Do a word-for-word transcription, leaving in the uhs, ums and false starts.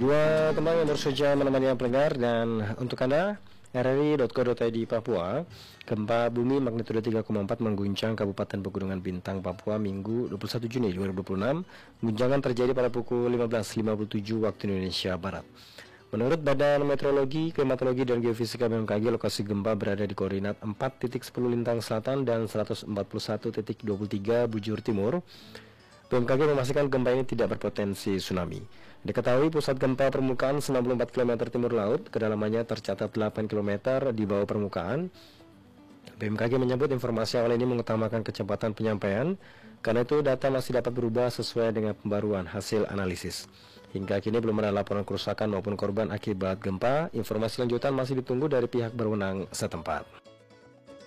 Dua teman yang baru saja menemani yang pendengar, dan untuk Anda r r i titik co titik i d Papua, gempa bumi magnitudo tiga koma empat mengguncang Kabupaten Pegunungan Bintang, Papua, Minggu dua puluh satu Juni dua ribu dua puluh enam. Guncangan terjadi pada pukul lima belas lima puluh tujuh waktu Indonesia Barat. Menurut Badan Meteorologi, Klimatologi, dan Geofisika B M K G, lokasi gempa berada di koordinat empat titik sepuluh lintang selatan dan seratus empat puluh satu titik dua puluh tiga bujur timur. B M K G memastikan gempa ini tidak berpotensi tsunami. Diketahui pusat gempa permukaan sembilan puluh empat kilometer timur laut, kedalamannya tercatat delapan kilometer di bawah permukaan. B M K G menyebut informasi awal ini mengutamakan kecepatan penyampaian, karena itu data masih dapat berubah sesuai dengan pembaruan hasil analisis. Hingga kini belum ada laporan kerusakan maupun korban akibat gempa. Informasi lanjutan masih ditunggu dari pihak berwenang setempat.